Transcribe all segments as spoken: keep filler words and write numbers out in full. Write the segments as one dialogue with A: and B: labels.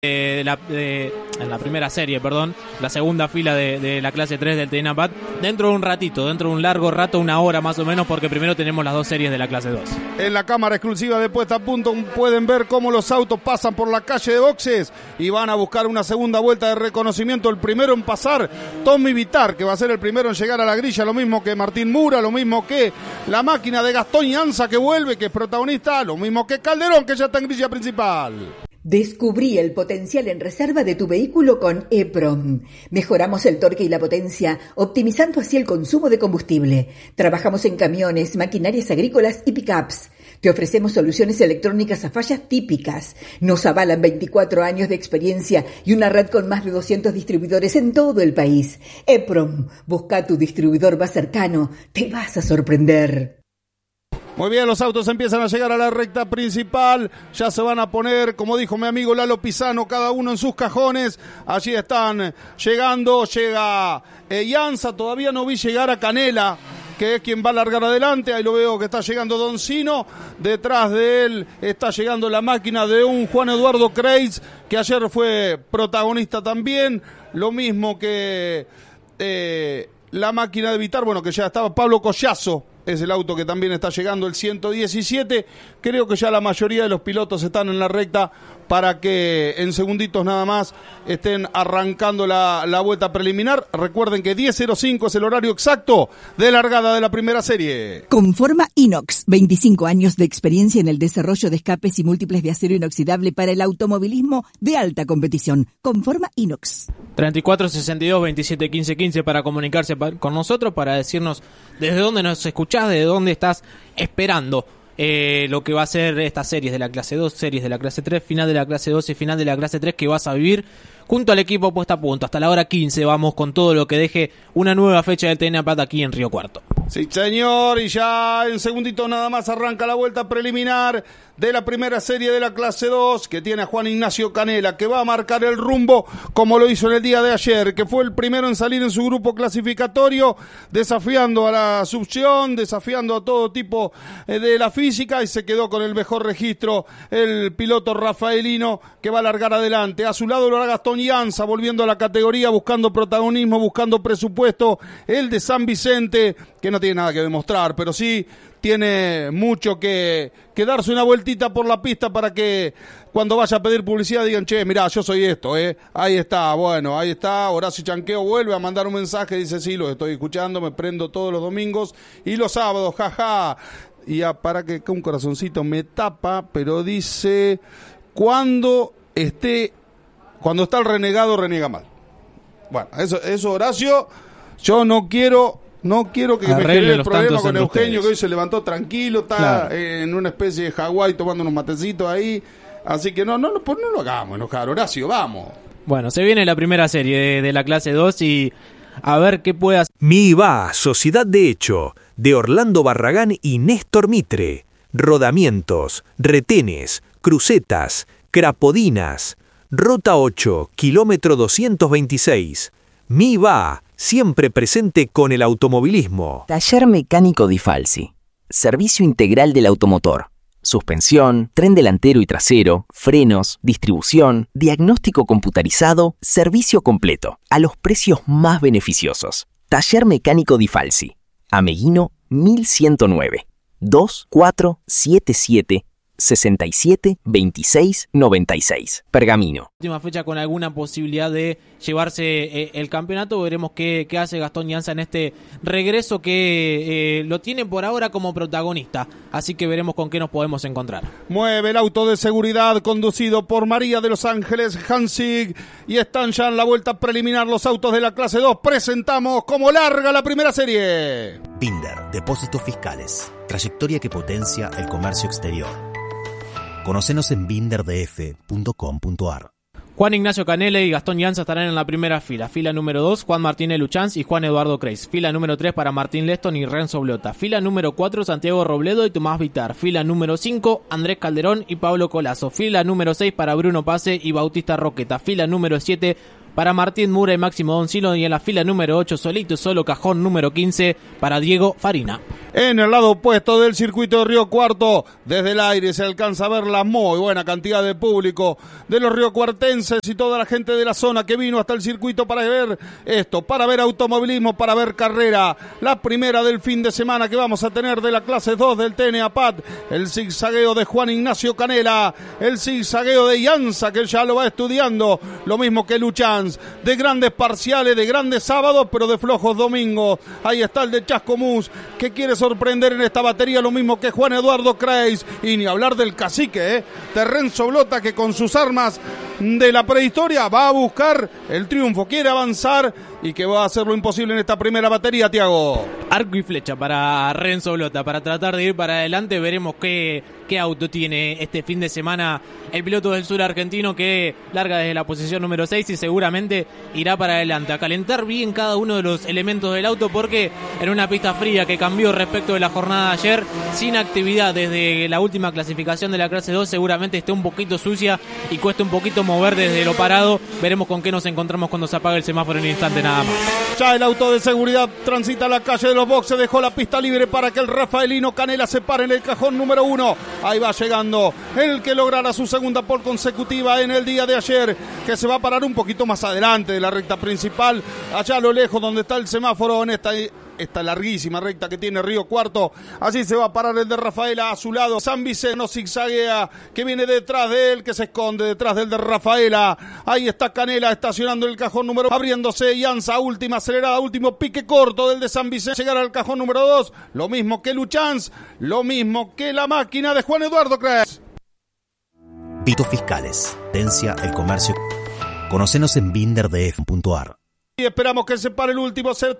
A: De la, de, en la primera serie, perdón, la segunda fila de, de la clase tres del Tenapat, dentro de un ratito, dentro de un largo rato, una hora más o menos, porque primero tenemos las dos series de la clase dos.
B: En la cámara exclusiva de Puesta a Punto pueden ver cómo los autos pasan por la calle de boxes y van a buscar una segunda vuelta de reconocimiento. El primero en pasar, Tommy Vitar, que va a ser el primero en llegar a la grilla, lo mismo que Martín Mura, lo mismo que la máquina de Gastón Llanza, que vuelve, que es protagonista, lo mismo que Calderón, que ya está en grilla principal.
C: Descubrí el potencial en reserva de tu vehículo con E-Prom. Mejoramos el torque y la potencia, optimizando así el consumo de combustible. Trabajamos en camiones, maquinarias agrícolas y pickups. Te ofrecemos soluciones electrónicas a fallas típicas. Nos avalan veinticuatro años de experiencia y una red con más de doscientos distribuidores en todo el país. E-Prom, busca tu distribuidor más cercano. Te vas a sorprender.
B: Muy bien, los autos empiezan a llegar a la recta principal, ya se van a poner, como dijo mi amigo Lalo Pisano, cada uno en sus cajones. Allí están llegando, llega eh, Llanza, todavía no vi llegar a Canela, que es quien va a largar adelante. Ahí lo veo que está llegando Doncino, detrás de él está llegando la máquina de un Juan Eduardo Kreis, que ayer fue protagonista también, lo mismo que eh, la máquina de Vitar, bueno, que ya estaba Pablo Collazo. Es el auto que también está llegando, el ciento diecisiete. Creo que ya la mayoría de los pilotos están en la recta para que en segunditos nada más estén arrancando la, la vuelta preliminar. Recuerden que diez cero cinco es el horario exacto de largada de la primera serie.
D: Conforma Inox, veinticinco años de experiencia en el desarrollo de escapes y múltiples de acero inoxidable para el automovilismo de alta competición. Conforma Inox.
A: treinta y cuatro sesenta y dos veintisiete quince quince para comunicarse con nosotros, para decirnos desde dónde nos escuchás, desde dónde estás esperando eh, lo que va a ser estas series de la clase dos, series de la clase tres, final de la clase dos y final de la clase tres que vas a vivir junto al equipo Puesta a Punto. Hasta la hora quince vamos con todo lo que deje una nueva fecha del Tenapat aquí en Río Cuarto.
B: Sí, señor, y ya en segundito nada más arranca la vuelta preliminar de la primera serie de la clase dos, que tiene a Juan Ignacio Canela, que va a marcar el rumbo como lo hizo en el día de ayer, que fue el primero en salir en su grupo clasificatorio, desafiando a la Asunción, desafiando a todo tipo de la física, y se quedó con el mejor registro el piloto rafaelino, que va a largar adelante. A su lado lo hará Gastón Llanza, volviendo a la categoría, buscando protagonismo, buscando presupuesto, el de San Vicente, que no tiene nada que demostrar, pero sí tiene mucho que, que darse una vueltita por la pista para que cuando vaya a pedir publicidad digan, che, mirá, yo soy esto, eh. Ahí está, bueno, ahí está. Horacio Chanqueo vuelve a mandar un mensaje, dice, sí, lo estoy escuchando, me prendo todos los domingos y los sábados, jaja. Y ya, para que un corazoncito me tapa, pero dice, cuando esté, cuando está el renegado, renega mal. Bueno, eso, eso Horacio, yo no quiero... No quiero que me genere el problema con Eugenio, ustedes. Que hoy se levantó tranquilo, está claro. En una especie de Hawái tomando unos matecitos ahí. Así que no, no, no, pues no lo hagamos enojar, Horacio, vamos.
A: Bueno, se viene la primera serie de, de la clase dos y a ver qué puede hacer.
E: MIVA, Sociedad de Hecho, de Orlando Barragán y Néstor Mitre. Rodamientos, retenes, crucetas, crapodinas. Rota ocho, kilómetro doscientos veintiséis. MIVA, siempre presente con el automovilismo.
F: Taller Mecánico Di Falsi. Servicio integral del automotor. Suspensión, tren delantero y trasero, frenos, distribución, diagnóstico computarizado, servicio completo, a los precios más beneficiosos. Taller Mecánico Di Falsi. Ameguino mil ciento nueve. dos cuatro siete siete sesenta y siete veintiséis noventa y seis. Pergamino.
A: Última fecha con alguna posibilidad de llevarse eh, el campeonato. Veremos qué, qué hace Gastón Llanza en este regreso que eh, lo tiene por ahora como protagonista. Así que veremos con qué nos podemos encontrar.
B: Mueve el auto de seguridad conducido por María de los Ángeles Hansig y están ya en la vuelta preliminar los autos de la clase dos. Presentamos cómo larga la primera serie.
G: Binder, depósitos fiscales. Trayectoria que potencia el comercio exterior. Conocenos en binder d f punto com punto a r.
A: Juan Ignacio Canela y Gastón Llanza estarán en la primera fila. Fila número dos, Juan Martínez Luchanz y Juan Eduardo Kreis. Fila número tres para Martín Leston y Renzo Blota. Fila número cuatro, Santiago Robledo y Tomás Vitar. Fila número cinco, Andrés Calderón y Pablo Colazo. Fila número seis para Bruno Pase y Bautista Roqueta. Fila número siete para Martín Mura y Máximo Doncino. Y en la fila número ocho, solito y solo cajón número quince para Diego Farina.
B: En el lado opuesto del circuito de Río Cuarto, desde el aire se alcanza a ver la muy buena cantidad de público de los riocuartenses y toda la gente de la zona que vino hasta el circuito para ver esto, para ver automovilismo, para ver carrera. La primera del fin de semana que vamos a tener de la clase dos del T N A P A T, el zigzagueo de Juan Ignacio Canela, el zigzagueo de Ianza, que ya lo va estudiando, lo mismo que Luchans, de grandes parciales, de grandes sábados, pero de flojos domingos. Ahí está el de Chascomús, que quiere sorprender en esta batería, lo mismo que Juan Eduardo Kreis, y ni hablar del cacique, ¿eh? de Renzo Blota, que con sus armas de la prehistoria va a buscar el triunfo, quiere avanzar y que va a hacer lo imposible en esta primera batería, Tiago.
A: Arco y flecha para Renzo Blota, para tratar de ir para adelante. Veremos qué, qué auto tiene este fin de semana el piloto del sur argentino, que larga desde la posición número seis y seguramente irá para adelante, a calentar bien cada uno de los elementos del auto, porque en una pista fría que cambió respecto de la jornada de ayer, sin actividad desde la última clasificación de la clase dos, seguramente esté un poquito sucia y cueste un poquito mover desde lo parado. Veremos con qué nos encontramos cuando se apague el semáforo en un instante nada más.
B: Ya el auto de seguridad transita la calle de los boxes, dejó la pista libre para que el rafaelino Canela se pare en el cajón número uno. Ahí va llegando el que logrará su segunda pole consecutiva en el día de ayer, que se va a parar un poquito más adelante de la recta principal, allá a lo lejos donde está el semáforo, en esta esta larguísima recta que tiene Río Cuarto. Así se va a parar el de Rafaela a su lado. San Vicente zigzaguea, que viene detrás de él, que se esconde detrás del de Rafaela. Ahí está Canela estacionando el cajón número, abriéndose Ianza, última acelerada, último pique corto del de San Vicente, llegar al cajón número dos, lo mismo que Luchans, lo mismo que la máquina de Juan Eduardo Kreis.
G: Pitos fiscales, Tencia, el comercio. Conocenos en binder d f punto a r.
B: Y esperamos que se pare el último set.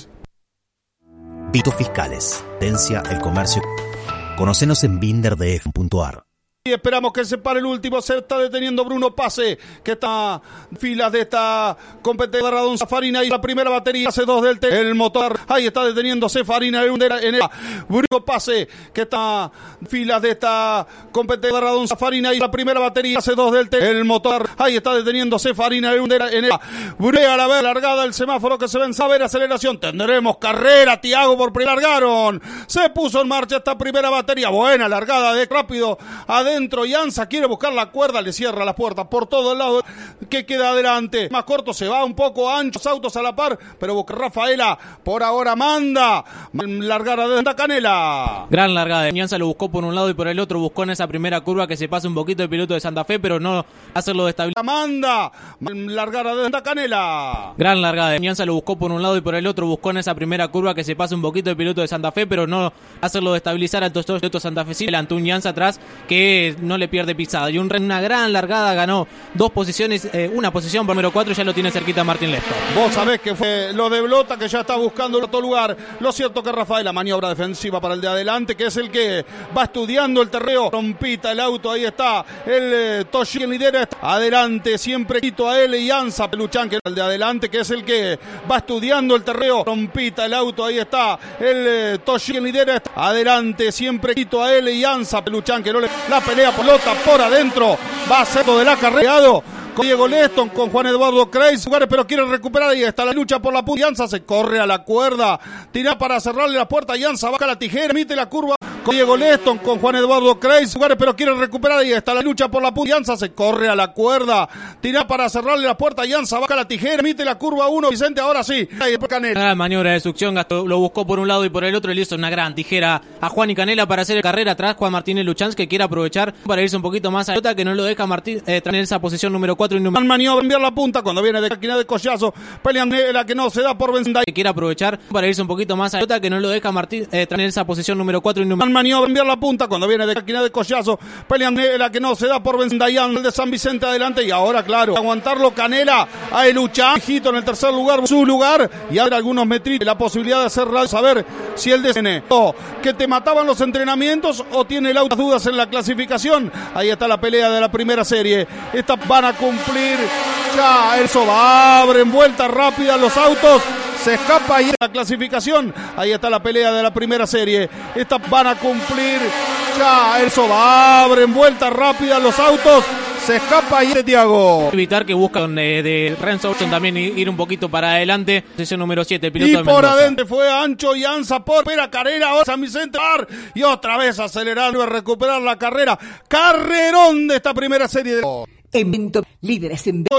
G: Pitos fiscales, Tencia, el comercio. Conocenos en binder d f punto a r.
B: Y esperamos que se pare el último. Se está deteniendo Bruno Pase, que está en filas de esta competencia de Radon Farina, y la primera batería hace dos del T. El motor, ahí está deteniéndose Farina en el Bruno Pase, que está en filas de esta competencia de Radon Farina, y la primera batería hace dos del T. El motor, ahí está deteniéndose Farina en el Bruno. A la vez largada el semáforo que se ven a ver aceleración. Tendremos carrera, Tiago, por primera. Largaron, se puso en marcha esta primera batería. Buena largada de rápido adentro. Ianza quiere buscar la cuerda, le cierra la puerta por todo el lado que queda adelante. Más corto, se va un poco anchos autos a la par, pero busca Rafaela, por ahora manda largada de Canela.
A: Gran largada de Ianza, lo buscó por un lado y por el otro, buscó en esa primera curva que se pase un poquito el piloto de Santa Fe, pero no hacerlo de estabilidad.
B: Manda largada de Canela.
A: Gran largada de Ianza, lo buscó por un lado y por el otro, buscó en esa primera curva que se pase un poquito el piloto de Santa Fe, pero no hacerlo de estabilizar a todos los santafesinos. Delante un Ianza atrás que no le pierde pisada, y un, una gran largada, ganó dos posiciones, eh, una posición por número cuatro, ya lo tiene cerquita Martín Lester.
B: Vos sabés que fue lo de Blota, que ya está buscando el otro lugar. Lo cierto que Rafael, la maniobra defensiva para el de adelante, que es el que va estudiando el terreo, trompita el auto, ahí está el eh, Toshi, el lidera adelante, siempre quito a él y Anza Peluchán, que es el de adelante, que es el que va estudiando el terreo, trompita el auto, ahí está el eh, Toshi, el lidera adelante, siempre quito a él y Anza Peluchán, que no le la pelea por Blota por adentro, va a ser todo de la carrera con Diego Leston, con Juan Eduardo Kreis, pero quiere recuperar. Ahí está la lucha por la punta. Ianza se corre a la cuerda, tira para cerrarle la puerta. Ianza baja la tijera, emite la curva con Diego Leston, con Juan Eduardo Kreis, pero quiere recuperar. Ahí está la lucha por la punta. Ianza se corre a la cuerda, tira para cerrarle la puerta. Ianza baja la tijera, emite la curva uno. Vicente, ahora sí.
A: Una maniobra de succión, Gastó, lo buscó por un lado y por el otro, le hizo una gran tijera a Juan y Canela para hacer carrera atrás. Juan Martínez Luchans, que quiere aprovechar para irse un poquito más a la pelota, que no lo deja Martín eh, en esa posición número cuatro y número.
B: Maniobra, enviar la punta cuando viene de esquina de collazo, pelean la que no se da por vencida.
A: Que quiere aprovechar para irse un poquito más a la pelota, que no lo deja Martín eh, en esa posición número cuatro y número.
B: Maniobra, enviar la punta cuando viene de esquina de collazo, pelean la que no se da por vencida. El de San Vicente adelante, y ahora claro, aguantarlo Canela a Elucha, Hijito en el tercer lugar, su lugar, y ahora algunos metritos, la posibilidad de hacer radio, saber si el de o que te mataban los entrenamientos o tiene el auto dudas en la clasificación. Ahí está la pelea de la primera serie. Estas van a cumplir ya, eso va, abren vuelta rápida los autos, se escapa ahí la clasificación. Ahí está la pelea de la primera serie. Estas van a cumplir ya, eso va, abren vuelta rápida los autos, Se escapa y Tiago.
A: Evitar que buscan de, de Renzo Orton también ir un poquito para adelante. Sesión número siete, el piloto
B: y
A: de
B: por
A: Mendoza.
B: adentro fue Ancho y Anza por Pera Carrera, ahora San Vicente Bar, y otra vez acelerando y recuperar la carrera. Carrerón de esta primera serie de...
D: Evento líderes en